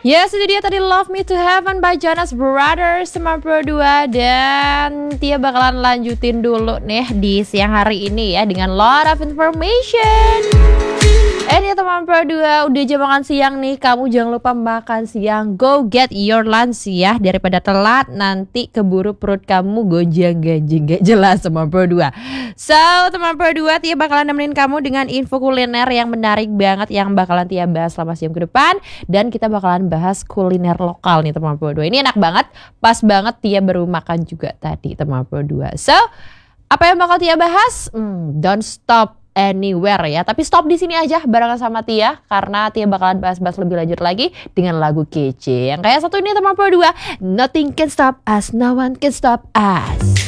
Yes, itu dia tadi Love Me to Heaven by Jonas Brothers teman Pro 2. Dan Tia bakalan lanjutin dulu nih di siang hari ini ya dengan lot of information. Ini teman Pro 2, udah jam makan siang nih. Kamu jangan lupa makan siang. Go get your lunch ya. Daripada telat nanti keburu perut kamu gonjang-ganjing gak jelas teman Pro 2. So teman Pro 2, Tia bakalan nemenin kamu dengan info kuliner yang menarik banget yang bakalan Tia bahas selama jam ke depan. Dan kita bakalan bahas kuliner lokal nih teman Pro 2. Ini enak banget, pas banget Tia baru makan juga tadi teman Pro 2. So apa yang bakal Tia bahas? Don't stop anywhere ya, tapi stop di sini aja barengan sama Tia karena Tia bakalan bahas-bahas lebih lanjut lagi dengan lagu kece yang kayak satu ini teman Pro 2, Nothing Can Stop Us, No One Can Stop Us.